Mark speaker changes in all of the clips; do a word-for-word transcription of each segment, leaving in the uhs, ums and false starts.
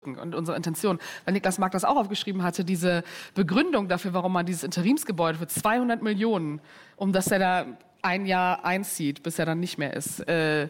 Speaker 1: wirken und unsere Intention. Weil Niklas Mark das auch aufgeschrieben hatte, diese Begründung dafür, warum man dieses Interimsgebäude für zweihundert Millionen, um das er da ein Jahr einzieht, bis er dann nicht mehr ist, äh,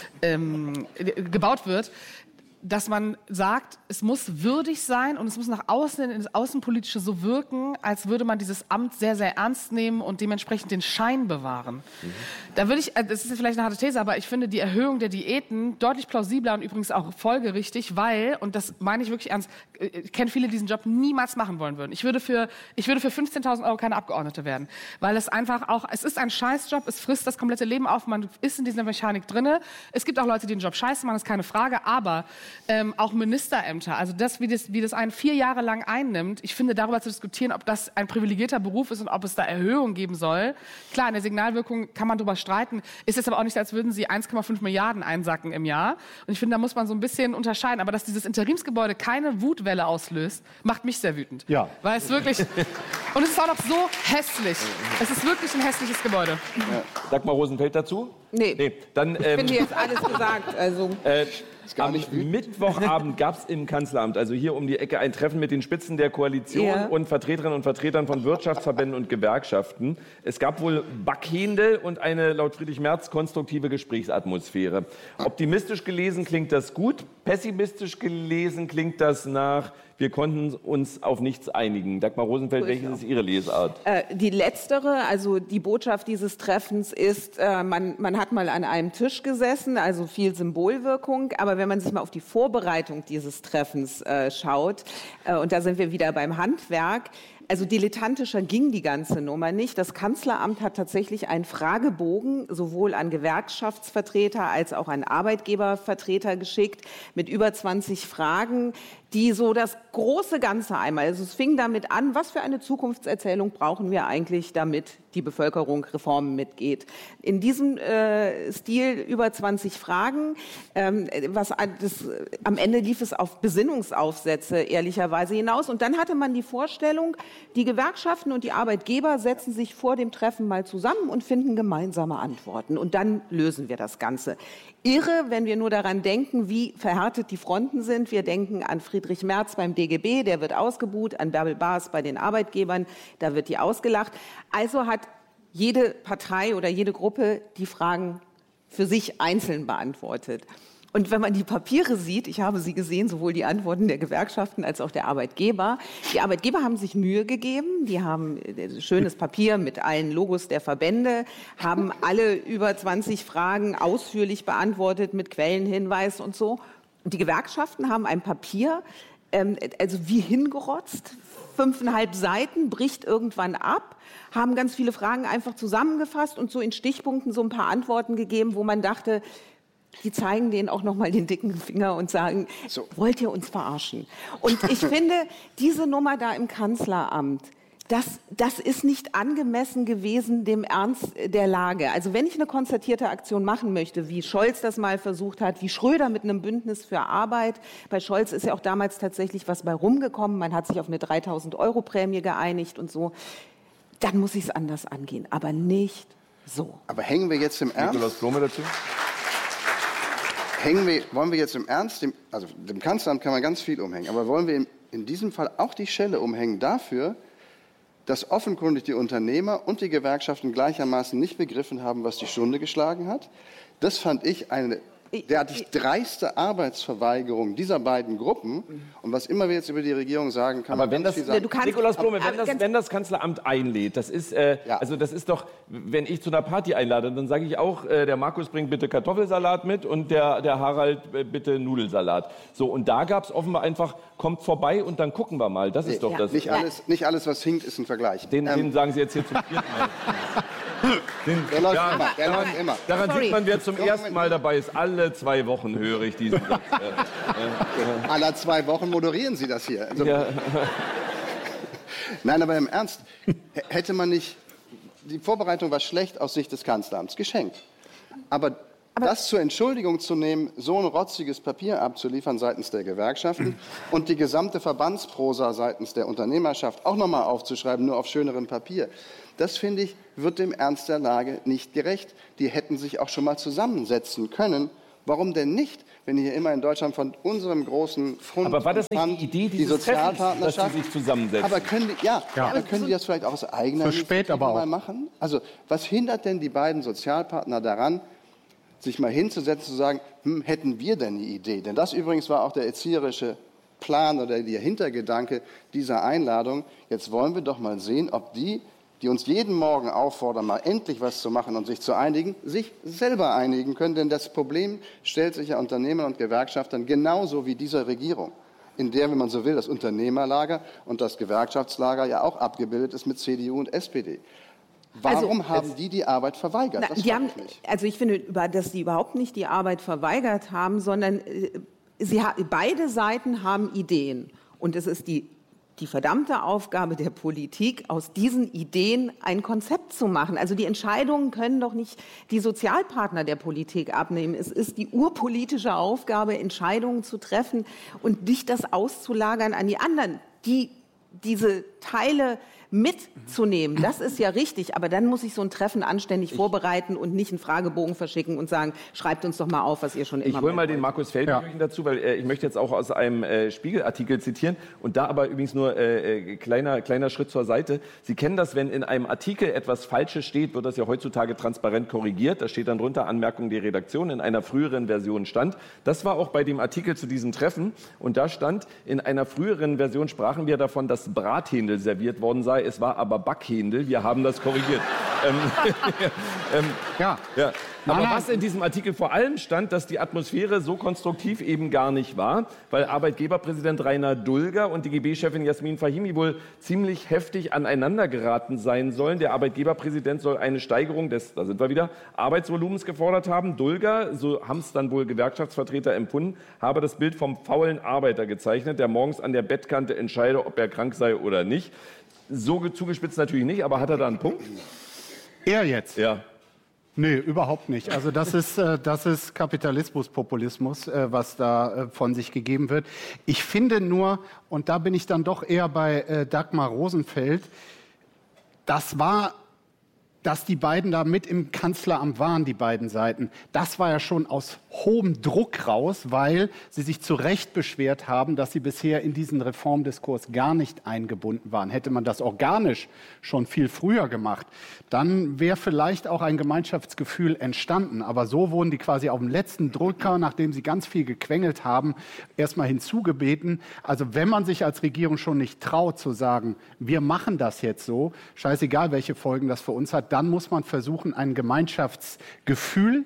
Speaker 1: ähm, gebaut wird, dass man sagt, es muss würdig sein und es muss nach außen, ins Außenpolitische so wirken, als würde man dieses Amt sehr, sehr ernst nehmen und dementsprechend den Schein bewahren. Mhm. Da würde ich, das ist vielleicht eine harte These, aber ich finde die Erhöhung der Diäten deutlich plausibler und übrigens auch folgerichtig, weil, und das meine ich wirklich ernst, ich kenne viele, die diesen Job niemals machen wollen würden. Ich würde für, ich würde für fünfzehntausend Euro keine Abgeordnete werden, weil es einfach auch, es ist ein Scheißjob, es frisst das komplette Leben auf, man ist in dieser Mechanik drinne. Es gibt auch Leute, die den Job scheiße machen, ist keine Frage, aber Ähm, auch Ministerämter, also das wie, das, wie das einen vier Jahre lang einnimmt, ich finde, darüber zu diskutieren, ob das ein privilegierter Beruf ist und ob es da Erhöhungen geben soll. Klar, in der Signalwirkung kann man darüber streiten, ist jetzt aber auch nicht, als würden sie eins Komma fünf Milliarden einsacken im Jahr. Und ich finde, da muss man so ein bisschen unterscheiden. Aber dass dieses Interimsgebäude keine Wutwelle auslöst, macht mich sehr wütend.
Speaker 2: Ja.
Speaker 1: Weil es wirklich, und es ist auch noch so hässlich. Es ist wirklich ein hässliches Gebäude.
Speaker 3: Ja. Dagmar Rosenfeld dazu?
Speaker 4: Nee,
Speaker 3: nee. Dann, ähm,
Speaker 4: ich finde jetzt alles gesagt. Also.
Speaker 3: Äh, Am Mittwochabend gab es im Kanzleramt, also hier um die Ecke, ein Treffen mit den Spitzen der Koalition
Speaker 4: ja.
Speaker 3: und Vertreterinnen und Vertretern von Wirtschaftsverbänden und Gewerkschaften. Es gab wohl Backhändel und eine, laut Friedrich Merz, konstruktive Gesprächsatmosphäre. Optimistisch gelesen klingt das gut, pessimistisch gelesen klingt das nach: Wir konnten uns auf nichts einigen. Dagmar Rosenfeld, welche ist Ihre Lesart?
Speaker 4: Äh, die letztere, also die Botschaft dieses Treffens ist, äh, man, man hat mal an einem Tisch gesessen, also viel Symbolwirkung. Aber wenn man sich mal auf die Vorbereitung dieses Treffens äh, schaut, äh, und da sind wir wieder beim Handwerk, also dilettantischer ging die ganze Nummer nicht. Das Kanzleramt hat tatsächlich einen Fragebogen sowohl an Gewerkschaftsvertreter als auch an Arbeitgebervertreter geschickt mit über zwanzig Fragen, die so das große Ganze einmal, also es fing damit an, was für eine Zukunftserzählung brauchen wir eigentlich, damit die Bevölkerung Reformen mitgeht. In diesem äh, Stil über zwanzig Fragen, ähm, was das, am Ende lief es auf Besinnungsaufsätze ehrlicherweise hinaus. Und dann hatte man die Vorstellung, die Gewerkschaften und die Arbeitgeber setzen sich vor dem Treffen mal zusammen und finden gemeinsame Antworten. Und dann lösen wir das Ganze. Irre, wenn wir nur daran denken, wie verhärtet die Fronten sind. Wir denken an Friedrich Merz beim D G B, der wird ausgebuht, an Bärbel Baas bei den Arbeitgebern, da wird die ausgelacht. Also hat jede Partei oder jede Gruppe die Fragen für sich einzeln beantwortet. Und wenn man die Papiere sieht, ich habe sie gesehen, sowohl die Antworten der Gewerkschaften als auch der Arbeitgeber. Die Arbeitgeber haben sich Mühe gegeben, die haben schönes Papier mit allen Logos der Verbände, haben alle über zwanzig Fragen ausführlich beantwortet mit Quellenhinweis und so. Und die Gewerkschaften haben ein Papier, ähm, also wie hingerotzt, fünfeinhalb Seiten, bricht irgendwann ab, haben ganz viele Fragen einfach zusammengefasst und so in Stichpunkten so ein paar Antworten gegeben, wo man dachte, die zeigen denen auch noch mal den dicken Finger und sagen, so, wollt ihr uns verarschen? Und ich finde, diese Nummer da im Kanzleramt, das, das ist nicht angemessen gewesen dem Ernst der Lage. Also wenn ich eine konzertierte Aktion machen möchte, wie Scholz das mal versucht hat, wie Schröder mit einem Bündnis für Arbeit, bei Scholz ist ja auch damals tatsächlich was bei rumgekommen, man hat sich auf eine dreitausend Euro Prämie geeinigt und so, dann muss ich es anders angehen, aber nicht so.
Speaker 5: Aber hängen wir jetzt im Ernst?
Speaker 3: Nikolaus Blome dazu?
Speaker 5: Hängen wir, wollen wir jetzt im Ernst, dem, also dem Kanzleramt kann man ganz viel umhängen, aber wollen wir in, in diesem Fall auch die Schelle umhängen dafür, dass offenkundig die Unternehmer und die Gewerkschaften gleichermaßen nicht begriffen haben, was die Stunde geschlagen hat? Das fand ich eine derartig dreiste Arbeitsverweigerung dieser beiden Gruppen. Und was immer wir jetzt über die Regierung sagen, kann
Speaker 3: aber
Speaker 5: man
Speaker 3: wenn
Speaker 5: ganz
Speaker 3: das,
Speaker 5: viel sagen.
Speaker 4: Du kannst,
Speaker 3: Nikolaus Blome, wenn
Speaker 4: aber,
Speaker 3: das, wenn das Kanzleramt einlädt, das ist, äh,
Speaker 5: Ja.
Speaker 3: also das ist doch, wenn ich zu einer Party einlade, dann sage ich auch, äh, der Markus bringt bitte Kartoffelsalat mit und der, der Harald äh, bitte Nudelsalat. So, und da gab es offenbar einfach, kommt vorbei und dann gucken wir mal. Das ist doch
Speaker 4: ja.
Speaker 3: das.
Speaker 5: Nicht alles, nicht alles, was hinkt, ist ein Vergleich.
Speaker 3: Den,
Speaker 5: Ähm,
Speaker 3: den sagen Sie jetzt hier zum vierten Mal. Den,
Speaker 5: der läuft
Speaker 3: ja,
Speaker 5: immer, der
Speaker 4: aber-
Speaker 5: läuft immer.
Speaker 3: daran
Speaker 4: Sorry.
Speaker 3: sieht man, wer zum
Speaker 5: Moment.
Speaker 3: ersten Mal dabei ist. Alle zwei Wochen höre ich diesen Satz. Äh,
Speaker 5: Alle zwei Wochen moderieren Sie das hier. Also,
Speaker 3: ja.
Speaker 5: Nein, aber im Ernst, h- hätte man nicht, die Vorbereitung war schlecht aus Sicht des Kanzleramts, geschenkt. Aber, das zur Entschuldigung zu nehmen, so ein rotziges Papier abzuliefern seitens der Gewerkschaften und die gesamte Verbandsprosa seitens der Unternehmerschaft auch nochmal aufzuschreiben, nur auf schönerem Papier, das, finde ich, wird dem Ernst der Lage nicht gerecht. Die hätten sich auch schon mal zusammensetzen können, Warum denn nicht, wenn hier immer in Deutschland von unserem großen Fund...
Speaker 3: Aber war das nicht
Speaker 5: Fund,
Speaker 3: die Idee
Speaker 5: die
Speaker 3: dieses Treffens, dass
Speaker 5: Sozialpartnerschaft,
Speaker 3: sie sich zusammensetzen?
Speaker 5: Aber können die, ja,
Speaker 2: Ja.
Speaker 5: aber können die das vielleicht auch aus eigener
Speaker 2: Zu spät aber auch.
Speaker 5: mal machen? Also was hindert denn die beiden Sozialpartner daran, sich mal hinzusetzen, zu sagen, hm, hätten wir denn die Idee? Denn das übrigens war auch der erzieherische Plan oder der Hintergedanke dieser Einladung. Jetzt wollen wir doch mal sehen, ob die, die uns jeden Morgen auffordern, mal endlich was zu machen und sich zu einigen, sich selber einigen können. Denn das Problem stellt sich ja Unternehmern und Gewerkschaftern genauso wie dieser Regierung, in der, wenn man so will, das Unternehmerlager und das Gewerkschaftslager ja auch abgebildet ist mit C D U und S P D. Warum
Speaker 4: Also,
Speaker 5: haben die die Arbeit verweigert?
Speaker 4: Na,
Speaker 5: Das
Speaker 4: die haben,
Speaker 5: frage ich mich.
Speaker 4: also ich finde, dass sie überhaupt nicht die Arbeit verweigert haben, sondern äh, sie, beide Seiten haben Ideen. Und es ist die, die verdammte Aufgabe der Politik, aus diesen Ideen ein Konzept zu machen. Also die Entscheidungen können doch nicht die Sozialpartner der Politik abnehmen. Es ist die urpolitische Aufgabe, Entscheidungen zu treffen und nicht das auszulagern an die anderen, die diese Teile mitzunehmen. Das ist ja richtig, aber dann muss ich so ein Treffen anständig ich, vorbereiten und nicht einen Fragebogen verschicken und sagen, schreibt uns doch mal auf, was ihr schon immer
Speaker 3: Ich hole mal
Speaker 4: wollt.
Speaker 3: den Markus Feldkirchen ja. dazu, weil äh, ich möchte jetzt auch aus einem äh, Spiegelartikel zitieren und da aber übrigens nur äh, kleiner, kleiner Schritt zur Seite. Sie kennen das, wenn in einem Artikel etwas Falsches steht, wird das ja heutzutage transparent korrigiert. Da steht dann drunter Anmerkung der Redaktion, in einer früheren Version stand. Das war auch bei dem Artikel zu diesem Treffen und da stand, in einer früheren Version sprachen wir davon, dass Brathändel serviert worden sei. Es war aber Backhändel. Wir haben das korrigiert. ähm, ähm,
Speaker 2: ja.
Speaker 3: ja. Aber
Speaker 2: Nein, nein.
Speaker 3: was in diesem Artikel vor allem stand, dass die Atmosphäre so konstruktiv eben gar nicht war, weil Arbeitgeberpräsident Rainer Dulger und D G B-Chefin Jasmin Fahimi wohl ziemlich heftig aneinander geraten sein sollen. Der Arbeitgeberpräsident soll eine Steigerung des, da sind wir wieder, Arbeitsvolumens gefordert haben. Dulger, so haben es dann wohl Gewerkschaftsvertreter empfunden, habe das Bild vom faulen Arbeiter gezeichnet, der morgens an der Bettkante entscheide, ob er krank sei oder nicht. So zugespitzt natürlich nicht, aber hat er da einen Punkt?
Speaker 2: Er jetzt?
Speaker 3: Ja.
Speaker 2: Nee, überhaupt nicht. Also das ist, äh, das ist Kapitalismus, Populismus, äh, was da äh, von sich gegeben wird. Ich finde nur, und da bin ich dann doch eher bei äh, Dagmar Rosenfeld, das war, dass die beiden da mit im Kanzleramt waren, die beiden Seiten, das war ja schon aus hohem Druck raus, weil sie sich zu Recht beschwert haben, dass sie bisher in diesen Reformdiskurs gar nicht eingebunden waren. Hätte man das organisch schon viel früher gemacht, dann wäre vielleicht auch ein Gemeinschaftsgefühl entstanden. Aber so wurden die quasi auf dem letzten Drücker, nachdem sie ganz viel gequengelt haben, erstmal hinzugebeten. Also wenn man sich als Regierung schon nicht traut zu sagen, wir machen das jetzt so, scheißegal welche Folgen das für uns hat, dann muss man versuchen, ein Gemeinschaftsgefühl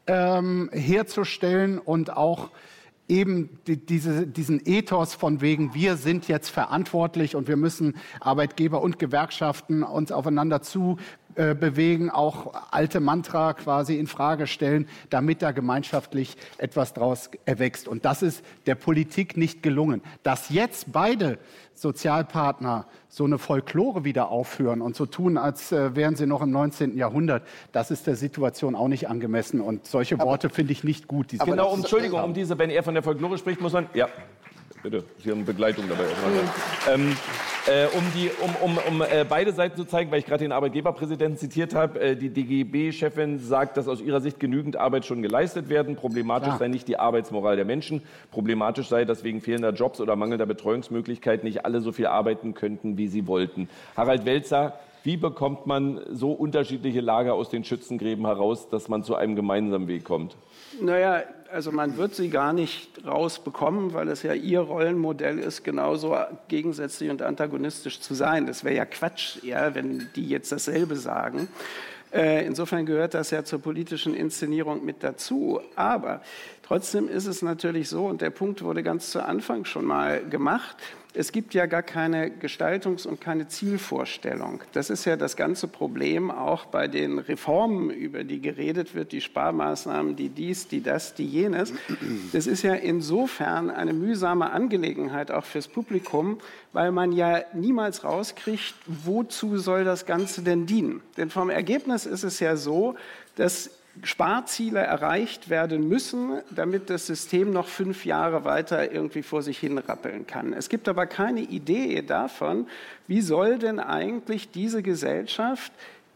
Speaker 2: ähm, herzustellen und auch eben die, diese, diesen Ethos von wegen, wir sind jetzt verantwortlich und wir müssen Arbeitgeber und Gewerkschaften uns aufeinander zu äh, bewegen, auch alte Mantra quasi in Frage stellen, damit da gemeinschaftlich etwas draus erwächst. Und das ist der Politik nicht gelungen. Dass jetzt beide Sozialpartner so eine Folklore wieder aufführen und so tun, als äh, wären sie noch im neunzehnten Jahrhundert, das ist der Situation auch nicht angemessen. Und solche Worte finde ich nicht gut. Die
Speaker 3: Genau, um, Entschuldigung, um diese, wenn er von der Folklore spricht, muss man... Ja, bitte, Sie haben Begleitung dabei. ähm, äh, um die, um, um, um äh, beide Seiten zu zeigen, weil ich gerade den Arbeitgeberpräsidenten zitiert habe, äh, die D G B-Chefin sagt, dass aus ihrer Sicht genügend Arbeit schon geleistet werden. Problematisch
Speaker 2: Klar.
Speaker 3: sei nicht die Arbeitsmoral der Menschen. Problematisch sei, dass wegen fehlender Jobs oder mangelnder Betreuungsmöglichkeiten nicht alle so viel arbeiten könnten, wie sie wollten. Harald Welzer, wie bekommt man so unterschiedliche Lager aus den Schützengräben heraus, dass man zu einem gemeinsamen Weg kommt?
Speaker 6: Naja, also man wird sie gar nicht rausbekommen, weil es ja ihr Rollenmodell ist, genauso gegensätzlich und antagonistisch zu sein. Das wäre ja Quatsch, ja, wenn die jetzt dasselbe sagen. Äh, insofern gehört das ja zur politischen Inszenierung mit dazu. Aber trotzdem ist es natürlich so, und der Punkt wurde ganz zu Anfang schon mal gemacht, es gibt ja gar keine Gestaltungs- und keine Zielvorstellung. Das ist ja das ganze Problem auch bei den Reformen, über die geredet wird, die Sparmaßnahmen, die dies, die das, die jenes. Das ist ja insofern eine mühsame Angelegenheit auch fürs Publikum, weil man ja niemals rauskriegt, wozu soll das Ganze denn dienen. Denn vom Ergebnis ist es ja so, dass Sparziele erreicht werden müssen, damit das System noch fünf Jahre weiter irgendwie vor sich hin rappeln kann. Es gibt aber keine Idee davon, wie soll denn eigentlich diese Gesellschaft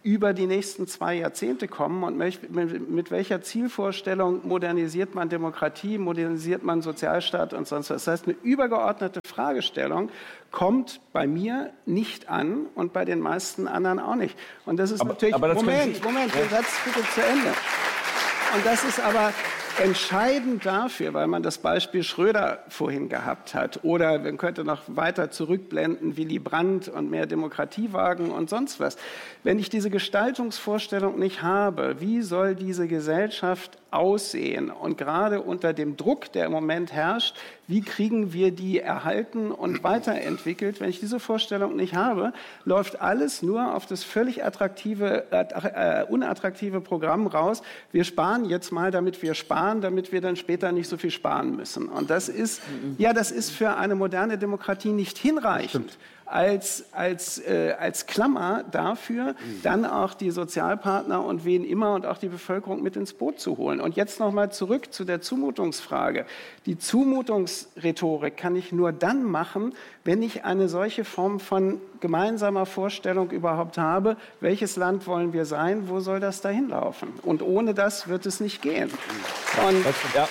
Speaker 6: über die nächsten zwei Jahrzehnte kommen und mit welcher Zielvorstellung modernisiert man Demokratie, modernisiert man Sozialstaat und sonst was. Das heißt, eine übergeordnete Fragestellung kommt bei mir nicht an und bei den meisten anderen auch nicht. Und das ist
Speaker 3: aber,
Speaker 6: natürlich...
Speaker 3: Aber das
Speaker 6: Moment, Moment, den Satz bitte zu Ende. Und das ist aber entscheidend dafür, weil man das Beispiel Schröder vorhin gehabt hat. Oder man könnte noch weiter zurückblenden, Willy Brandt und mehr Demokratie wagen und sonst was. Wenn ich diese Gestaltungsvorstellung nicht habe, wie soll diese Gesellschaft aussehen? Und gerade unter dem Druck, der im Moment herrscht, wie kriegen wir die erhalten und weiterentwickelt? Wenn ich diese Vorstellung nicht habe, läuft alles nur auf das völlig attraktive, äh, unattraktive Programm raus. Wir sparen jetzt mal, damit wir sparen, damit wir dann später nicht so viel sparen müssen. Und das ist, ja, das ist für eine moderne Demokratie nicht hinreichend. Als, als, äh, als Klammer dafür, dann auch die Sozialpartner und wen immer und auch die Bevölkerung mit ins Boot zu holen. Und jetzt noch mal zurück zu der Zumutungsfrage. Die Zumutungsrhetorik kann ich nur dann machen, wenn ich eine solche Form von gemeinsamer Vorstellung überhaupt habe. Welches Land wollen wir sein? Wo soll das dahin laufen? Und ohne das wird es nicht gehen. Und
Speaker 3: ja.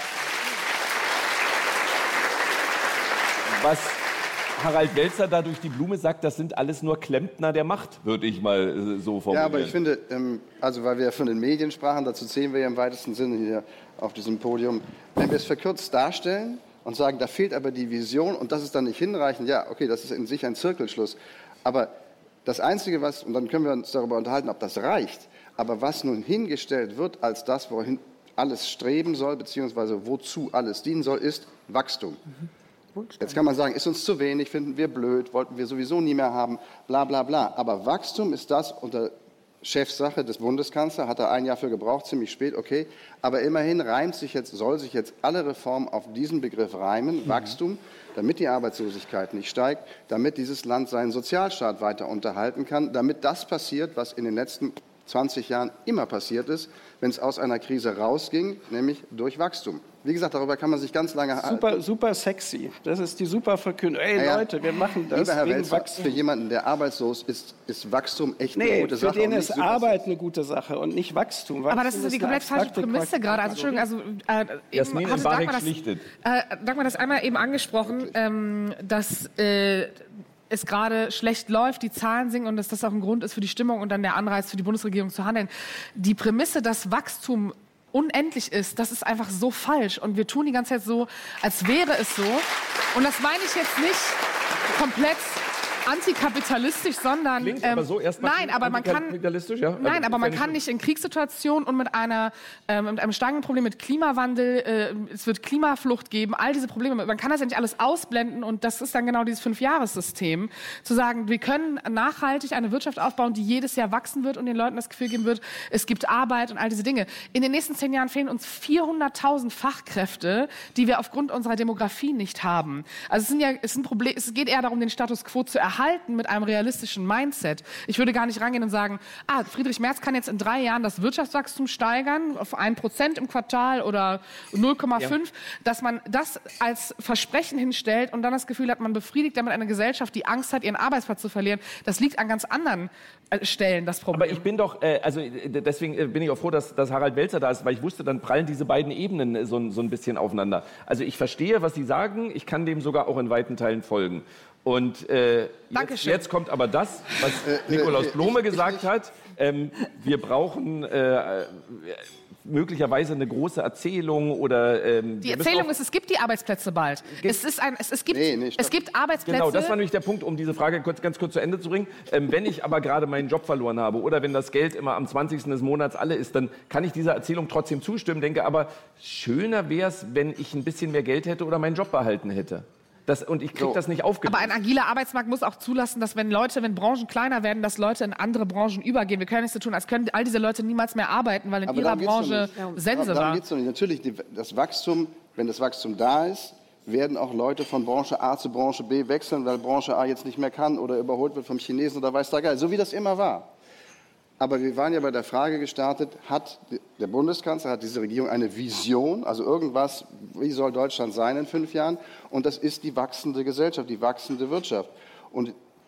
Speaker 3: Was Harald Welzer da durch die Blume sagt, das sind alles nur Klempner der Macht, würde ich mal so formulieren.
Speaker 5: Ja, aber ich finde, also weil wir von den Medien sprachen, dazu zählen wir ja im weitesten Sinne hier auf diesem Podium, wenn wir es verkürzt darstellen und sagen, da fehlt aber die Vision und das ist dann nicht hinreichend, ja, okay, das ist in sich ein Zirkelschluss. Aber das Einzige, was, und dann können wir uns darüber unterhalten, ob das reicht, aber was nun hingestellt wird als das, wohin alles streben soll, beziehungsweise wozu alles dienen soll, ist Wachstum. Mhm. Jetzt kann man sagen, ist uns zu wenig, finden wir blöd, wollten wir sowieso nie mehr haben, bla bla bla. Aber Wachstum ist das unter Chefsache des Bundeskanzlers, hat er ein Jahr für gebraucht, ziemlich spät, okay. Aber immerhin reimt sich jetzt, soll sich jetzt alle Reformen auf diesen Begriff reimen, mhm. Wachstum, damit die Arbeitslosigkeit nicht steigt, damit dieses Land seinen Sozialstaat weiter unterhalten kann, damit das passiert, was in den letzten zwanzig Jahren immer passiert ist, wenn es aus einer Krise rausging, nämlich durch Wachstum. Wie gesagt, darüber kann man sich ganz lange...
Speaker 6: Super, super sexy. Das ist die super Verkündung. Ey,
Speaker 5: ja,
Speaker 6: Leute, wir machen das
Speaker 5: lieber Herr
Speaker 6: wegen
Speaker 5: Welzer,
Speaker 6: Wachstum.
Speaker 5: Für jemanden, der arbeitslos ist, ist Wachstum echt
Speaker 6: nee,
Speaker 5: eine gute Sache.
Speaker 6: für den ist Arbeit eine gute Sache und nicht Wachstum. Wachstum
Speaker 1: aber das ist, ist die komplett falsche Prämisse gerade. Also, Entschuldigung, also, äh,
Speaker 3: Jasmin
Speaker 1: hatte
Speaker 3: Dagmar
Speaker 1: Dagmar das,
Speaker 3: schlichtet.
Speaker 1: Äh, Dagmar das einmal eben angesprochen, ähm, dass... Äh, es gerade schlecht läuft, die Zahlen sinken und dass das auch ein Grund ist für die Stimmung und dann der Anreiz für die Bundesregierung zu handeln. Die Prämisse, dass Wachstum unendlich ist, das ist einfach so falsch. Und wir tun die ganze Zeit so, als wäre es so. Und das meine ich jetzt nicht komplett antikapitalistisch, sondern
Speaker 3: Klingt
Speaker 1: ähm,
Speaker 3: aber so erstmal
Speaker 1: nein, aber man kann
Speaker 3: ja?
Speaker 1: nein,
Speaker 3: also,
Speaker 1: aber man kann nicht in Kriegssituationen und mit einer ähm, mit einem starken Problem mit Klimawandel, äh, es wird Klimaflucht geben, all diese Probleme, man kann das ja nicht alles ausblenden und das ist dann genau dieses Fünfjahressystem, zu sagen, wir können nachhaltig eine Wirtschaft aufbauen, die jedes Jahr wachsen wird und den Leuten das Gefühl geben wird, es gibt Arbeit und all diese Dinge. In den nächsten zehn Jahren fehlen uns vierhunderttausend Fachkräfte, die wir aufgrund unserer Demografie nicht haben. Also es sind ja, es ist ein Problem, es geht eher darum, den Status quo zu erhalten mit einem realistischen Mindset. Ich würde gar nicht rangehen und sagen, ah, Friedrich Merz kann jetzt in drei Jahren das Wirtschaftswachstum steigern auf ein Prozent im Quartal oder null Komma fünf, ja. Dass man das als Versprechen hinstellt und dann das Gefühl hat, man befriedigt damit eine Gesellschaft, die Angst hat, ihren Arbeitsplatz zu verlieren. Das liegt an ganz anderen äh, Stellen, das Problem.
Speaker 3: Aber ich bin doch, äh, also deswegen äh, bin ich auch froh, dass, dass Harald Welzer da ist, weil ich wusste, dann prallen diese beiden Ebenen äh, so, so ein bisschen aufeinander. Also ich verstehe, was Sie sagen, ich kann dem sogar auch in weiten Teilen folgen. Und äh, jetzt, jetzt kommt aber das, was Nikolaus Blome gesagt hat. Ähm, wir brauchen äh, möglicherweise eine große Erzählung oder... Ähm,
Speaker 1: die Erzählung ist, es gibt die Arbeitsplätze bald. Es, ist ein, es, es, gibt, nee, nee, es gibt Arbeitsplätze...
Speaker 3: Genau, das war nämlich der Punkt, um diese Frage kurz, ganz kurz zu Ende zu bringen. Ähm, wenn ich aber gerade meinen Job verloren habe oder wenn das Geld immer am zwanzigsten des Monats alle ist, dann kann ich dieser Erzählung trotzdem zustimmen, denke aber, schöner wäre es, wenn ich ein bisschen mehr Geld hätte oder meinen Job behalten hätte. Das, und ich kriege so. das nicht aufgelöst.
Speaker 1: Aber ein agiler Arbeitsmarkt muss auch zulassen, dass wenn Leute, wenn Branchen kleiner werden, dass Leute in andere Branchen übergehen. Wir können nichts so tun, als können all diese Leute niemals mehr arbeiten, weil in
Speaker 5: aber
Speaker 1: ihrer Branche Sense war.
Speaker 5: Darum geht es noch nicht. Natürlich, die, das Wachstum, wenn das Wachstum da ist, werden auch Leute von Branche A zu Branche B wechseln, weil Branche A jetzt nicht mehr kann oder überholt wird vom Chinesen oder weiß der Geil. So wie das immer war. Aber wir waren ja bei der Frage gestartet, hat der Bundeskanzler, hat diese Regierung eine Vision, also irgendwas, wie soll Deutschland sein in fünf Jahren? Und das ist die wachsende Gesellschaft, die wachsende Wirtschaft. Und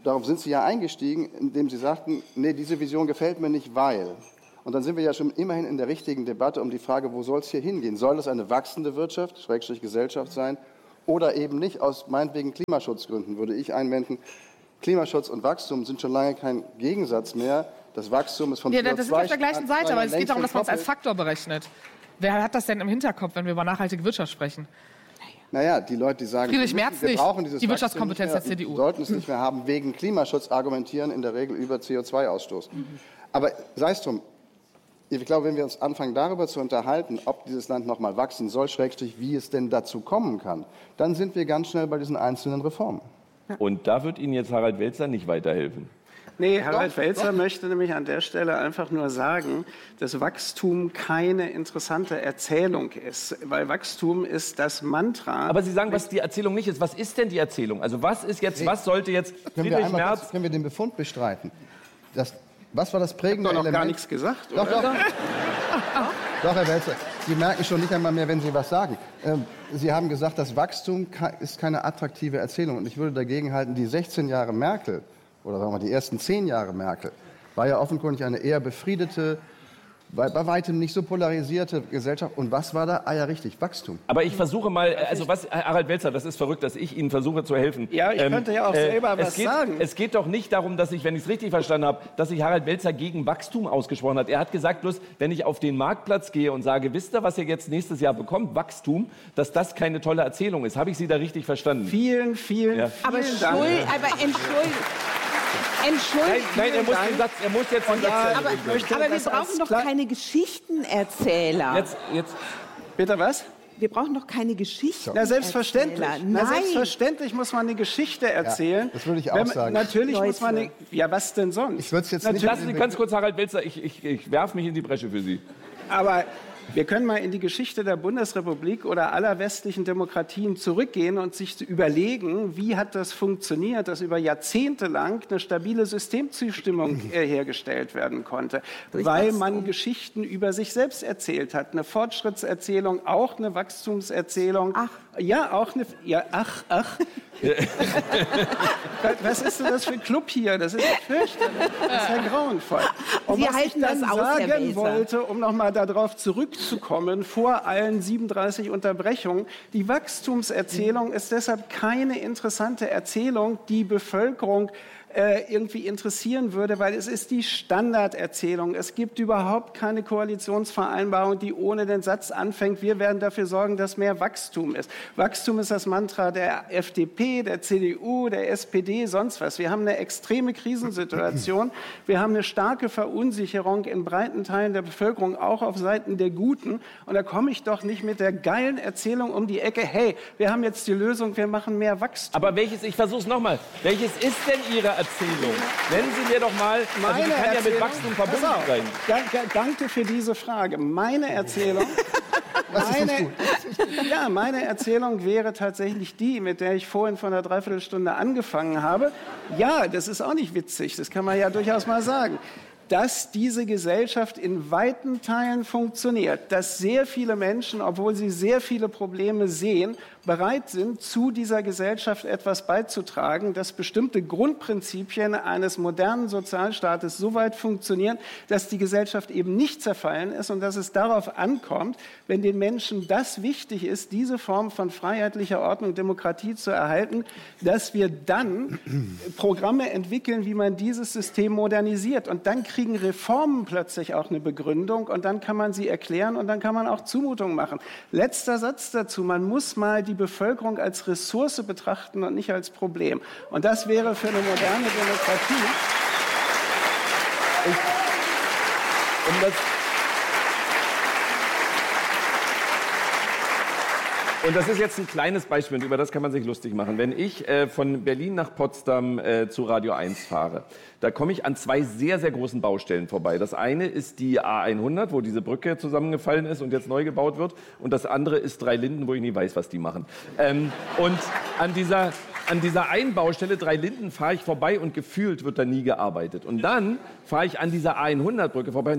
Speaker 5: darauf sind Sie ja eingestiegen, indem Sie sagten, nee, diese Vision gefällt mir nicht, weil. Und dann sind wir ja schon immerhin in der richtigen Debatte um die Frage, wo soll es hier hingehen? Soll es eine wachsende Wirtschaft, Schrägstrich Gesellschaft sein oder eben nicht? Aus meinetwegen Klimaschutzgründen würde ich einwenden, Klimaschutz und Wachstum sind schon lange kein Gegensatz mehr. Das Wachstum ist von
Speaker 1: Ja, das sind wir auf der gleichen Seite, aber es geht darum, dass man es als Faktor berechnet. Wer hat das denn im Hinterkopf, wenn wir über nachhaltige Wirtschaft sprechen?
Speaker 5: Naja, die Leute, die sagen,
Speaker 1: Friedrich
Speaker 5: wir,
Speaker 1: Merz
Speaker 5: wir
Speaker 1: nicht.
Speaker 5: brauchen dieses
Speaker 1: Die
Speaker 5: Wachstum
Speaker 1: Wirtschaftskompetenz
Speaker 5: nicht mehr,
Speaker 1: der C D U.
Speaker 5: sollten es nicht mehr haben, wegen Klimaschutz argumentieren in der Regel über C O zwei Ausstoß. Mhm. Aber sei es drum, ich glaube, wenn wir uns anfangen, darüber zu unterhalten, ob dieses Land noch mal wachsen soll, schrägstrich, wie es denn dazu kommen kann, dann sind wir ganz schnell bei diesen einzelnen Reformen.
Speaker 3: Und da wird Ihnen jetzt Harald Welzer nicht weiterhelfen.
Speaker 6: Nee, Harald Welzer möchte nämlich an der Stelle einfach nur sagen, dass Wachstum keine interessante Erzählung ist, weil Wachstum ist das Mantra.
Speaker 3: Aber Sie sagen, was die Erzählung nicht ist. Was ist denn die Erzählung? Also was ist jetzt, was sollte jetzt
Speaker 5: Können wir,
Speaker 3: Friedrich
Speaker 5: einmal
Speaker 3: Merz...
Speaker 5: kurz, können wir den Befund bestreiten? Das, was war das prägende
Speaker 6: Ich habe doch noch
Speaker 5: Element?
Speaker 6: gar nichts gesagt,
Speaker 5: Doch,
Speaker 6: oder?
Speaker 5: doch. Doch, Herr Welzer, Sie merken schon nicht einmal mehr, wenn Sie was sagen. Ähm, Sie haben gesagt, das Wachstum ist keine attraktive Erzählung. Und ich würde dagegen halten, die sechzehn Jahre Merkel, oder sagen wir mal die ersten zehn Jahre Merkel, war ja offenkundig eine eher befriedete, bei, bei weitem nicht so polarisierte Gesellschaft. Und was war da? Ah ja, richtig, Wachstum.
Speaker 3: Aber ich versuche mal, also was, Harald Welzer, das ist verrückt, dass ich Ihnen versuche zu helfen.
Speaker 6: Ja, ich könnte ja auch
Speaker 3: äh,
Speaker 6: selber
Speaker 3: es
Speaker 6: was
Speaker 3: geht,
Speaker 6: sagen.
Speaker 3: Es geht doch nicht darum, dass ich, wenn ich es richtig verstanden habe, dass sich Harald Welzer gegen Wachstum ausgesprochen hat. Er hat gesagt, bloß, wenn ich auf den Marktplatz gehe und sage, wisst ihr, was ihr jetzt nächstes Jahr bekommt, Wachstum, dass das keine tolle Erzählung ist. Habe ich Sie da richtig verstanden?
Speaker 6: Vielen, vielen,
Speaker 3: Ja.
Speaker 6: vielen
Speaker 4: Aber,
Speaker 6: Dank.
Speaker 4: Schuld, aber Entschuldigung. Entschuldigung.
Speaker 3: Nein, nein, er muss den Satz, er muss jetzt den Satz
Speaker 6: Ja,
Speaker 3: zu Ende
Speaker 4: aber,
Speaker 3: bringen.
Speaker 6: möchte
Speaker 4: aber wir
Speaker 6: das
Speaker 4: brauchen
Speaker 6: als
Speaker 4: doch
Speaker 6: klar-
Speaker 4: keine Geschichtenerzähler.
Speaker 3: Jetzt, jetzt,
Speaker 6: Bitte was?
Speaker 4: Wir brauchen doch keine Geschichtenerzähler.
Speaker 6: Na, selbstverständlich.
Speaker 4: Nein.
Speaker 6: Na, selbstverständlich muss man eine Geschichte erzählen.
Speaker 5: das würde ich auch
Speaker 6: Wenn man-
Speaker 5: sagen.
Speaker 6: Natürlich muss man
Speaker 4: Leute.
Speaker 6: eine, ja, was denn sonst?
Speaker 5: Ich würde es jetzt
Speaker 6: Na,
Speaker 5: nicht...
Speaker 3: lassen Sie ganz kurz, Harald Welzer, ich, ich, ich werfe mich in die Bresche für Sie.
Speaker 6: Aber wir können mal in die Geschichte der Bundesrepublik oder aller westlichen Demokratien zurückgehen und sich überlegen, wie hat das funktioniert, dass über Jahrzehnte lang eine stabile Systemzustimmung äh, hergestellt werden konnte, weil man Geschichten über sich selbst erzählt hat. Eine Fortschrittserzählung, auch eine Wachstumserzählung.
Speaker 4: Ach.
Speaker 6: Ja, auch eine... Ja, ach, ach. Was ist denn das für ein Club hier? Das ist ja fürchterlich. Das ist ja grauenvoll. Und
Speaker 4: Sie
Speaker 6: was
Speaker 4: halten
Speaker 6: ich dann
Speaker 4: das aus, Herr
Speaker 6: sagen
Speaker 4: Welzer.
Speaker 6: wollte, um noch mal darauf zurückzukommen, vor allen siebenunddreißig Unterbrechungen, die Wachstumserzählung ist deshalb keine interessante Erzählung, die Bevölkerung äh, irgendwie interessieren würde, weil es ist die Standarderzählung. Es gibt überhaupt keine Koalitionsvereinbarung, die ohne den Satz anfängt, wir werden dafür sorgen, dass mehr Wachstum ist. Wachstum ist das Mantra der F D P, der C D U, der S P D, sonst was. Wir haben eine extreme Krisensituation. Wir haben eine starke Verunsicherung in breiten Teilen der Bevölkerung, auch auf Seiten der Guten. Und da komme ich doch nicht mit der geilen Erzählung um die Ecke, hey, wir haben jetzt die Lösung, wir machen mehr Wachstum.
Speaker 3: Aber welches, ich versuche es nochmal, welches ist denn Ihre Erzählung? Nennen Sie mir doch mal, also die kann ja mit Wachstum verbunden
Speaker 6: Pass auf.
Speaker 3: sein.
Speaker 6: Da, da, danke für diese Frage. Meine Erzählung, meine, ja, meine Erzählung wäre tatsächlich die, mit der ich vorhin vor einer Dreiviertelstunde angefangen habe. Ja, das ist auch nicht witzig, das kann man ja durchaus mal sagen. Dass diese Gesellschaft in weiten Teilen funktioniert, dass sehr viele Menschen, obwohl sie sehr viele Probleme sehen, bereit sind, zu dieser Gesellschaft etwas beizutragen, dass bestimmte Grundprinzipien eines modernen Sozialstaates so weit funktionieren, dass die Gesellschaft eben nicht zerfallen ist und dass es darauf ankommt, wenn den Menschen das wichtig ist, diese Form von freiheitlicher Ordnung, Demokratie zu erhalten, dass wir dann Programme entwickeln, wie man dieses System modernisiert. Und dann kriegen Reformen plötzlich auch eine Begründung und dann kann man sie erklären und dann kann man auch Zumutungen machen. Letzter Satz dazu, man muss mal die Bevölkerung als Ressource betrachten und nicht als Problem. Und das wäre für eine moderne Demokratie...
Speaker 3: Um das Und das ist jetzt ein kleines Beispiel, und über das kann man sich lustig machen. Wenn ich äh, von Berlin nach Potsdam äh, zu Radio eins fahre, da komme ich an zwei sehr, sehr großen Baustellen vorbei. Das eine ist die A hundert, wo diese Brücke zusammengefallen ist und jetzt neu gebaut wird. Und das andere ist Dreilinden, wo ich nie weiß, was die machen. Ähm, und an dieser, an dieser einen Baustelle, Dreilinden, fahre ich vorbei und gefühlt wird da nie gearbeitet. Und dann fahre ich an dieser A hundert Brücke vorbei und denke,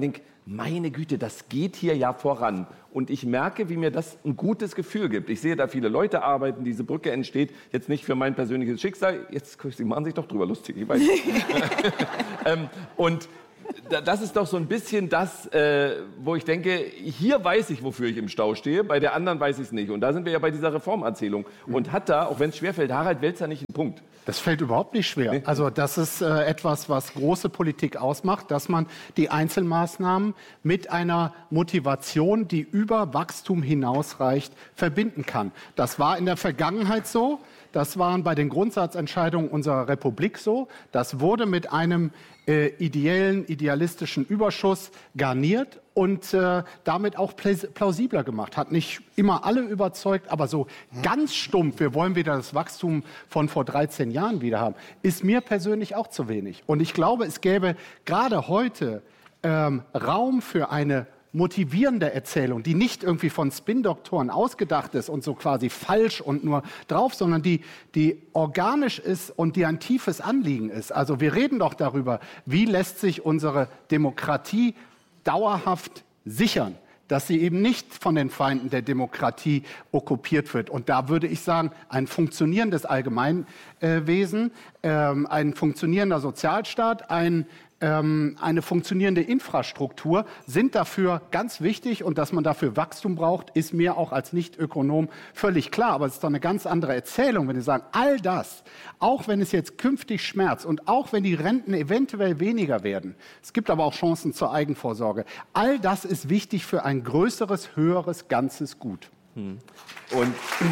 Speaker 3: meine Güte, das geht hier ja voran. Und ich merke, wie mir das ein gutes Gefühl gibt. Ich sehe da viele Leute arbeiten, diese Brücke entsteht jetzt nicht für mein persönliches Schicksal. Jetzt, Sie machen sich doch drüber lustig, ich weiß nicht. ähm, und das ist doch so ein bisschen das, äh, wo ich denke, hier weiß ich, wofür ich im Stau stehe, bei der anderen weiß ich es nicht. Und da sind wir ja bei dieser Reformerzählung. Und hat da, auch wenn es schwerfällt, Harald Welzer nicht einen Punkt.
Speaker 2: Das fällt überhaupt nicht schwer. Also das ist äh, etwas, was große Politik ausmacht, dass man die Einzelmaßnahmen mit einer Motivation, die über Wachstum hinausreicht, verbinden kann. Das war in der Vergangenheit so. Das waren bei den Grundsatzentscheidungen unserer Republik so. Das wurde mit einem äh, ideellen, idealistischen Überschuss garniert und äh, damit auch plausibler gemacht. Hat nicht immer alle überzeugt, aber so ganz stumpf, wir wollen wieder das Wachstum von vor dreizehn Jahren wieder haben, ist mir persönlich auch zu wenig. Und ich glaube, es gäbe gerade heute ähm, Raum für eine motivierende Erzählung, die nicht irgendwie von Spin-Doktoren ausgedacht ist und so quasi falsch und nur drauf, sondern die, die organisch ist und die ein tiefes Anliegen ist. Also wir reden doch darüber, wie lässt sich unsere Demokratie dauerhaft sichern, dass sie eben nicht von den Feinden der Demokratie okkupiert wird. Und da würde ich sagen, ein funktionierendes Allgemeinwesen, äh, ähm, ein funktionierender Sozialstaat, ein Ähm, eine funktionierende Infrastruktur sind dafür ganz wichtig, und dass man dafür Wachstum braucht, ist mir auch als Nicht-Ökonom völlig klar. Aber es ist doch eine ganz andere Erzählung, wenn Sie sagen, all das, auch wenn es jetzt künftig schmerzt und auch wenn die Renten eventuell weniger werden, es gibt aber auch Chancen zur Eigenvorsorge, all das ist wichtig für ein größeres, höheres, ganzes Gut.
Speaker 3: Hm. Und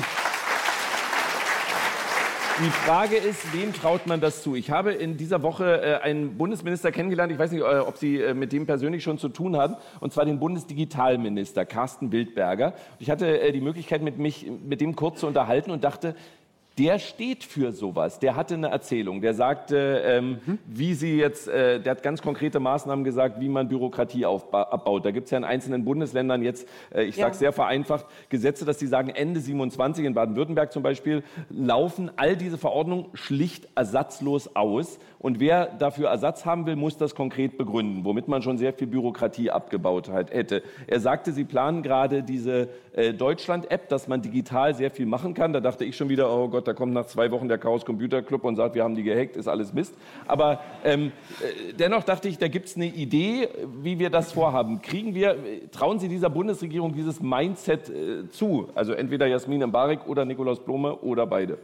Speaker 3: die Frage ist, wem traut man das zu? Ich habe in dieser Woche äh, einen Bundesminister kennengelernt, ich weiß nicht, äh, ob Sie äh, mit dem persönlich schon zu tun hatten, und zwar den Bundesdigitalminister Carsten Wildberger. Ich hatte äh, die Möglichkeit, mit, mich, mit dem kurz zu unterhalten und dachte, der steht für sowas. Der hatte eine Erzählung. Der sagte, ähm, mhm. wie sie jetzt, äh, der hat ganz konkrete Maßnahmen gesagt, wie man Bürokratie aufba- abbaut. Da gibt es ja in einzelnen Bundesländern jetzt, äh, ich ja. sage sehr vereinfacht, Gesetze, dass die sagen, Ende siebenundzwanzig in Baden-Württemberg zum Beispiel, laufen all diese Verordnungen schlicht ersatzlos aus. Und wer dafür Ersatz haben will, muss das konkret begründen, womit man schon sehr viel Bürokratie abgebaut hat, hätte. Er sagte, sie planen gerade diese äh, Deutschland-App, dass man digital sehr viel machen kann. Da dachte ich schon wieder, oh Gott, da kommt nach zwei Wochen der Chaos Computer Club und sagt, wir haben die gehackt, ist alles Mist. Aber ähm, äh, dennoch dachte ich, da gibt es eine Idee, wie wir das vorhaben. Kriegen wir, trauen Sie dieser Bundesregierung dieses Mindset äh, zu? Also entweder Jasmin Mbarek oder Nikolaus Blome oder beide.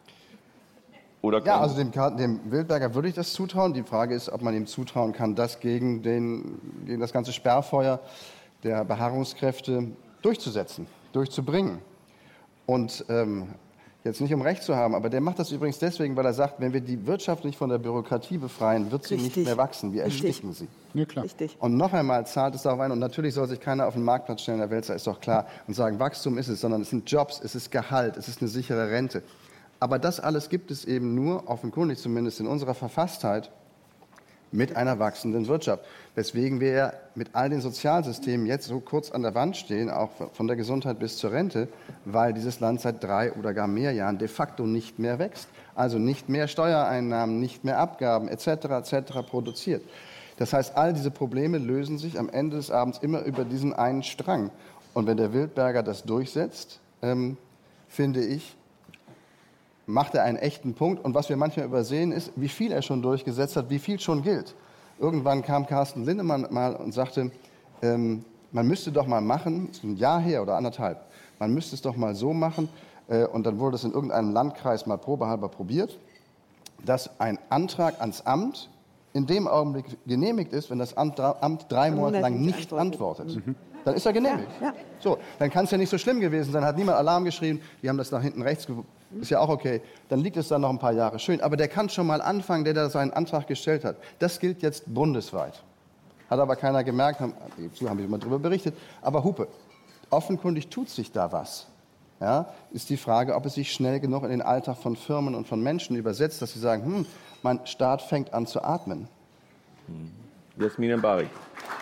Speaker 3: Oder
Speaker 5: ja, also dem, dem Wildberger würde ich das zutrauen. Die Frage ist, ob man ihm zutrauen kann, das gegen, den, gegen das ganze Sperrfeuer der Beharrungskräfte durchzusetzen, durchzubringen. Und ähm, jetzt nicht um Recht zu haben, aber der macht das übrigens deswegen, weil er sagt, wenn wir die Wirtschaft nicht von der Bürokratie befreien, wird sie
Speaker 4: Richtig.
Speaker 5: nicht mehr wachsen. Wir
Speaker 4: Richtig.
Speaker 5: ersticken sie.
Speaker 2: Ja, klar.
Speaker 4: Richtig.
Speaker 5: Und noch einmal zahlt es darauf ein, und natürlich soll sich keiner auf den Marktplatz stellen, der Wälzer ist doch klar, und sagen, Wachstum ist es, sondern es sind Jobs, es ist Gehalt, es ist eine sichere Rente. Aber das alles gibt es eben nur, offenkundig zumindest in unserer Verfasstheit, mit einer wachsenden Wirtschaft. Weswegen wir ja mit all den Sozialsystemen jetzt so kurz an der Wand stehen, auch von der Gesundheit bis zur Rente, weil dieses Land seit drei oder gar mehr Jahren de facto nicht mehr wächst. Also nicht mehr Steuereinnahmen, nicht mehr Abgaben et cetera et cetera produziert. Das heißt, all diese Probleme lösen sich am Ende des Abends immer über diesen einen Strang. Und wenn der Wildberger das durchsetzt, ähm, finde ich, macht er einen echten Punkt. Und was wir manchmal übersehen, ist, wie viel er schon durchgesetzt hat, wie viel schon gilt. Irgendwann kam Carsten Linnemann mal und sagte, ähm, man müsste doch mal machen, das ist ein Jahr her oder anderthalb, man müsste es doch mal so machen, äh, und dann wurde es in irgendeinem Landkreis mal probehalber probiert, dass ein Antrag ans Amt in dem Augenblick genehmigt ist, wenn das Amt, Amt drei Monate lang nicht antwortet. Mhm. Dann ist er genehmigt. Ja, ja. So, dann kann es ja nicht so schlimm gewesen sein, hat niemand Alarm geschrien, die haben das nach hinten rechts gewusst. Ist ja auch okay. Dann liegt es dann noch ein paar Jahre. Schön. Aber der kann schon mal anfangen, der da seinen Antrag gestellt hat. Das gilt jetzt bundesweit. Hat aber keiner gemerkt, haben, haben wir immer darüber berichtet. Aber Hupe, offenkundig tut sich da was. Ja, ist die Frage, ob es sich schnell genug in den Alltag von Firmen und von Menschen übersetzt, dass sie sagen, hm, mein Staat fängt an zu atmen.
Speaker 3: Jasmin Mbarek.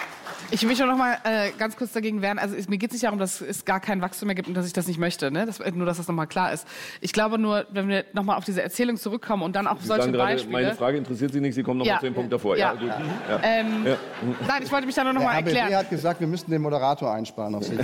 Speaker 1: Ich will mich noch mal äh, ganz kurz dagegen wehren. Also es, mir geht es nicht darum, dass es gar kein Wachstum mehr gibt und dass ich das nicht möchte. Ne? Das, nur, dass das noch mal klar ist. Ich glaube nur, wenn wir noch mal auf diese Erzählung zurückkommen und dann auf
Speaker 3: Sie
Speaker 1: solche
Speaker 3: sagen gerade,
Speaker 1: Beispiele...
Speaker 3: meine Frage interessiert Sie nicht, Sie kommen noch
Speaker 1: Ja.
Speaker 3: mal zu dem Punkt davor.
Speaker 1: Ja.
Speaker 3: Ja, gut. Ja.
Speaker 1: Ähm,
Speaker 3: Ja.
Speaker 1: Nein, ich wollte mich da nur noch
Speaker 5: Der
Speaker 1: mal
Speaker 5: R B B
Speaker 1: erklären.
Speaker 5: hat gesagt, wir müssten den Moderator einsparen auf sich.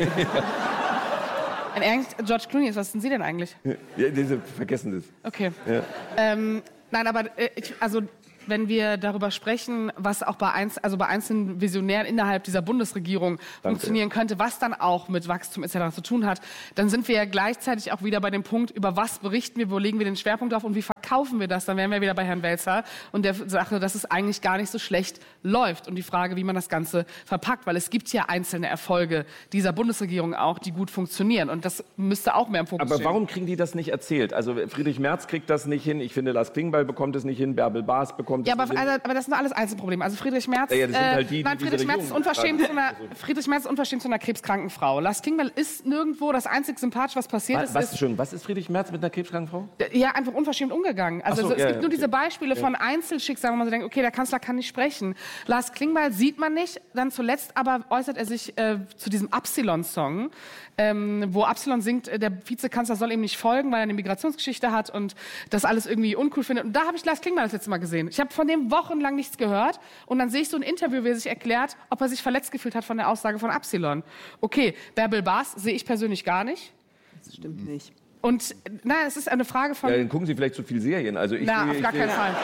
Speaker 1: Wenn eigentlich George Clooney ist, was sind Sie denn eigentlich?
Speaker 3: Ja, diese, vergessen das.
Speaker 1: Okay.
Speaker 3: Ja.
Speaker 1: Ähm, nein, aber äh, ich, also wenn wir darüber sprechen, was auch bei, einz, also bei einzelnen Visionären innerhalb dieser Bundesregierung funktionieren könnte, was dann auch mit Wachstum et cetera zu tun hat, dann sind wir ja gleichzeitig auch wieder bei dem Punkt, über was berichten wir, wo legen wir den Schwerpunkt auf und wie verkaufen wir das. Dann wären wir wieder bei Herrn Welzer und der Sache, dass es eigentlich gar nicht so schlecht läuft und die Frage, wie man das Ganze verpackt, weil es gibt ja einzelne Erfolge dieser Bundesregierung auch, die gut funktionieren und das müsste auch mehr im Fokus
Speaker 3: Aber
Speaker 1: stehen.
Speaker 3: warum kriegen die das nicht erzählt? Also Friedrich Merz kriegt das nicht hin, ich finde, Lars Klingbeil bekommt es nicht hin, Bärbel Baas bekommt
Speaker 1: Ja,
Speaker 3: es
Speaker 1: aber,
Speaker 3: nicht hin.
Speaker 1: also, aber das sind alles Einzelprobleme. Also Friedrich Merz,
Speaker 3: Ja, ja, das sind halt die, die
Speaker 1: nein,
Speaker 3: diese
Speaker 1: Friedrich Merz, ist
Speaker 3: Regierung
Speaker 1: unverschämt zu einer,
Speaker 3: tragen.
Speaker 1: Friedrich Merz ist unverschämt zu einer krebskranken Frau. Lars Klingbeil ist nirgendwo das einzig sympathisch, was passiert
Speaker 3: Was,
Speaker 1: ist.
Speaker 3: was,
Speaker 1: ist
Speaker 3: Entschuldigung, was ist Friedrich Merz mit einer krebskranken Frau?
Speaker 1: ja, einfach unverschämt umgegangen. Also
Speaker 3: Ach so,
Speaker 1: es
Speaker 3: ja,
Speaker 1: gibt
Speaker 3: ja,
Speaker 1: nur
Speaker 3: okay.
Speaker 1: diese Beispiele von Einzelschicksalen, wo man so denkt, okay, der Kanzler kann nicht sprechen. Lars Klingbeil sieht man nicht. Dann zuletzt aber äußert er sich äh, zu diesem Absilon-Song, ähm, wo Absilon singt, äh, der Vizekanzler soll ihm nicht folgen, weil er eine Migrationsgeschichte hat und das alles irgendwie uncool findet. Und da habe ich Lars Klingbeil das letzte Mal gesehen. Ich habe von dem wochenlang nichts gehört und dann sehe ich so ein Interview, wie er sich erklärt, ob er sich verletzt gefühlt hat von der Aussage von Absilon. Okay, Bärbel Baas sehe ich persönlich gar nicht.
Speaker 4: Das stimmt nicht.
Speaker 1: Und nein, es ist eine Frage von...
Speaker 3: Ja, dann gucken Sie vielleicht zu viel Serien. Also ich
Speaker 1: Na,
Speaker 3: sehe-
Speaker 1: auf
Speaker 3: ich
Speaker 1: gar
Speaker 3: sehe-
Speaker 1: keinen Fall.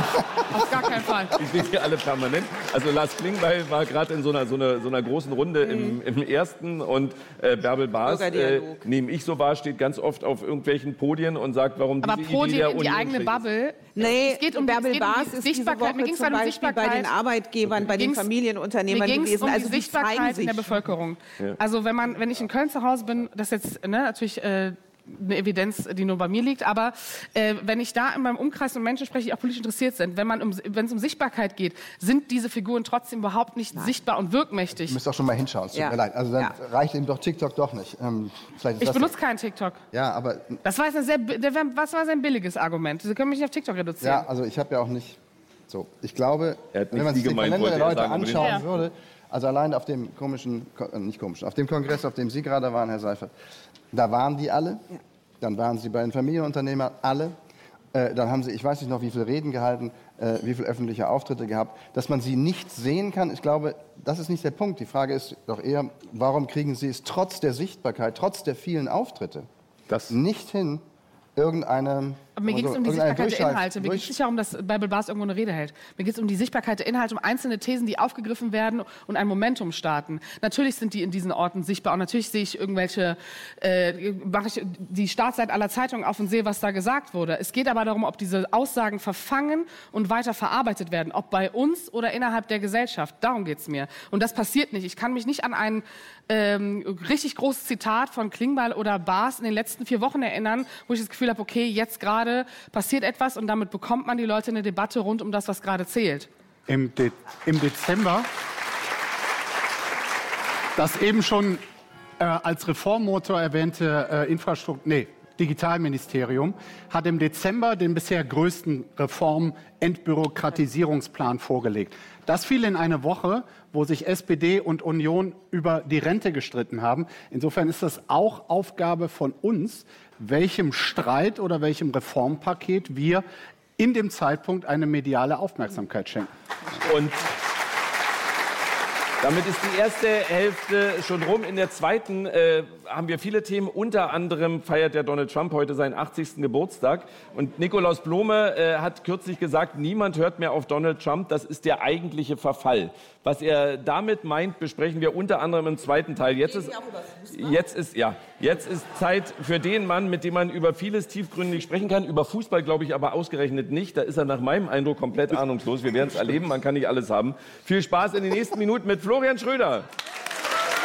Speaker 1: Auf gar keinen Fall.
Speaker 3: Ich sehe sie alle permanent. Also Lars Klingbeil war gerade in so einer, so, einer, so einer großen Runde im, im ersten und äh, Bärbel Baas, äh,
Speaker 4: Bürgerdialog.
Speaker 3: nehme ich so wahr, steht ganz oft auf irgendwelchen Podien und sagt, warum
Speaker 1: Aber
Speaker 3: diese Idee
Speaker 1: Podien
Speaker 3: der
Speaker 1: in die
Speaker 3: Union
Speaker 1: eigene
Speaker 3: schlecht ist.
Speaker 1: Bubble.
Speaker 4: Nee,
Speaker 1: es geht um
Speaker 4: Bärbel
Speaker 1: es geht um
Speaker 4: Baas
Speaker 1: die
Speaker 4: ist diese
Speaker 1: Sichtbarkeit. Mir
Speaker 4: Woche
Speaker 1: ging es
Speaker 4: zum
Speaker 1: um die
Speaker 4: Beispiel bei den
Speaker 1: Sichtbarkeit.
Speaker 4: Arbeitgebern, bei den
Speaker 1: ging's-
Speaker 4: Familienunternehmern
Speaker 1: Mir ging's
Speaker 4: gewesen.
Speaker 1: um
Speaker 4: Also
Speaker 1: die
Speaker 4: die zeigen
Speaker 1: Sichtbarkeit
Speaker 4: sich
Speaker 1: in der Bevölkerung. Also wenn man, wenn ich in Köln zu Hause bin, das ist jetzt ne, natürlich äh, eine Evidenz, die nur bei mir liegt, aber äh, wenn ich da in meinem Umkreis mit Menschen spreche, die auch politisch interessiert sind, wenn man um, wenn es um Sichtbarkeit geht, sind diese Figuren trotzdem überhaupt nicht sichtbar und wirkmächtig.
Speaker 5: Ihr müsst auch schon mal hinschauen, es tut
Speaker 4: Ja.
Speaker 5: mir leid. Also dann
Speaker 4: Ja.
Speaker 5: reicht ihm doch TikTok doch nicht. Ähm, vielleicht ist
Speaker 1: Ich
Speaker 5: das
Speaker 1: benutze keinen TikTok.
Speaker 5: Ja, aber
Speaker 1: Das war jetzt ein sehr, bi- der, was war sein billiges Argument? Sie können mich nicht auf TikTok reduzieren.
Speaker 5: ja, also ich habe ja auch nicht so. Ich glaube,
Speaker 3: Er hat
Speaker 5: wenn
Speaker 3: nicht
Speaker 5: man
Speaker 3: Sie
Speaker 5: sich den
Speaker 3: gemeint,
Speaker 5: Kalender der
Speaker 3: wollte er
Speaker 5: Leute
Speaker 3: sagen,
Speaker 5: anschauen
Speaker 1: Ja.
Speaker 5: würde, also allein auf dem komischen, Ko- äh, nicht komischen, auf dem Kongress, auf dem Sie gerade waren, Herr Seifert, da waren die alle.
Speaker 4: Ja.
Speaker 5: Dann waren Sie bei den Familienunternehmern alle. Äh, dann haben Sie, ich weiß nicht noch, wie viele Reden gehalten, äh, wie viele öffentliche Auftritte gehabt. Dass man sie nicht sehen kann, ich glaube, das ist nicht der Punkt. Die Frage ist doch eher, warum kriegen Sie es trotz der Sichtbarkeit, trotz der vielen Auftritte
Speaker 3: Das
Speaker 5: nicht hin, irgendeine...
Speaker 1: Aber mir ging es
Speaker 5: also
Speaker 1: um die
Speaker 5: irgendeine
Speaker 1: Sichtbarkeit der
Speaker 5: Durchschalt-
Speaker 1: Inhalte. Mir geht es
Speaker 5: Durch-
Speaker 1: nicht darum, dass Bärbel Baas irgendwo eine Rede hält. Mir geht es um die Sichtbarkeit der Inhalte, um einzelne Thesen, die aufgegriffen werden und ein Momentum starten. Natürlich sind die in diesen Orten sichtbar und natürlich sehe ich irgendwelche, äh, mache ich die Startseite aller Zeitungen auf und sehe, was da gesagt wurde. Es geht aber darum, ob diese Aussagen verfangen und weiter verarbeitet werden, ob bei uns oder innerhalb der Gesellschaft. Darum geht es mir. Und das passiert nicht. Ich kann mich nicht an ein ähm, richtig großes Zitat von Klingbeil oder Baas in den letzten vier Wochen erinnern, wo ich das Gefühl habe, okay, jetzt gerade passiert etwas und damit bekommt man die Leute in eine Debatte rund um das, was gerade zählt.
Speaker 2: Im, De im Dezember, das eben schon äh, als Reformmotor erwähnte äh, Infrastruktur, nee, Digitalministerium, hat im Dezember den bisher größten Reform-Entbürokratisierungsplan vorgelegt. Das fiel in eine Woche, wo sich S P D und Union über die Rente gestritten haben. Insofern ist das auch Aufgabe von uns, welchem Streit oder welchem Reformpaket wir in dem Zeitpunkt eine mediale Aufmerksamkeit schenken.
Speaker 3: Und damit ist die erste Hälfte schon rum. In der zweiten äh, haben wir viele Themen. Unter anderem feiert der Donald Trump heute seinen achtzigsten Geburtstag. Und Nikolaus Blome äh, hat kürzlich gesagt, niemand hört mehr auf Donald Trump. Das ist der eigentliche Verfall. Was er damit meint, besprechen wir unter anderem im zweiten Teil. Jetzt ist, jetzt ist, ja, jetzt ist Zeit für den Mann, mit dem man über vieles tiefgründig sprechen kann. Über Fußball glaube ich aber ausgerechnet nicht. Da ist er nach meinem Eindruck komplett ahnungslos. Wir werden es erleben, man kann nicht alles haben. Viel Spaß in den nächsten Minuten mit Florian Schröder.